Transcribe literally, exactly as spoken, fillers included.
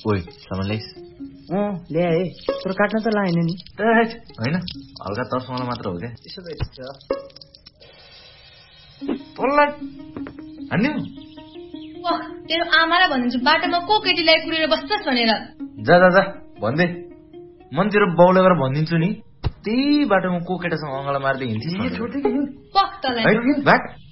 ओइ सामान ल्याइस? अँ ल्याए तर काट्न त लाएन नि। होइन हल्का तर्समाला मात्र हो क्या। त्यसो भए हान्यौ तेरो आमालाई भनिदिन्छु बाटोमा को केटीलाई कुरेर बस्छस् भनेर। जा जा जा भन्दै मन तेरो बाउले गएर भनिदिन्छु नि। त्यही बाटोमा को केटासँग अङ्गला मार्दै हिँड्थिस्। पक्तलाई